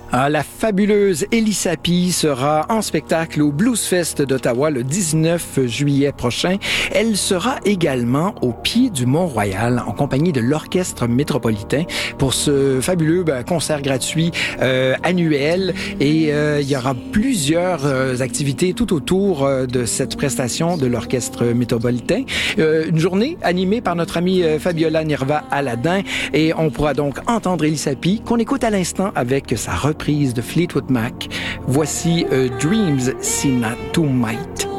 La fabuleuse Ellie Appiah sera en spectacle au Bluesfest d'Ottawa le 19 juillet prochain. Elle sera également au pied du Mont-Royal en compagnie de l'Orchestre métropolitain pour ce fabuleux concert gratuit annuel. Et il y aura plusieurs activités tout autour de cette prestation de l'Orchestre métropolitain. Une journée animée par notre amie Fabiola Nirva-Aladin. Et on pourra donc entendre Ellie Appiah qu'on écoute à l'instant avec sa reprise de Fleetwood Mac. Voici Dreams Seen to Might.